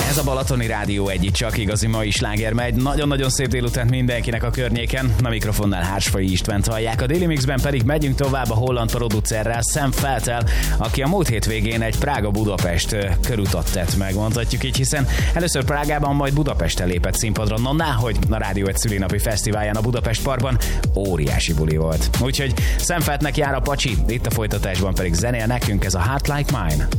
Ez a Balatoni Rádió egyik csak igazi mai sláger megy. Nagyon-nagyon szép délután mindenkinek a környéken. A mikrofonnál Hársfai Istvánt hallják. A Daily Mixben pedig megyünk tovább a holland producerrel, Sam Feltel, aki a múlt hétvégén egy Prága-Budapest körutat tett meg, mondhatjuk így, hiszen először Prágában, majd Budapesten lépett színpadra. No, náhogy a Rádió egy szülinapi fesztiválján a Budapest Parkban óriási buli volt. Úgyhogy Sam Feltnek jár a pacsi, itt a folytatásban pedig zenél nekünk ez a Heart Like Mine.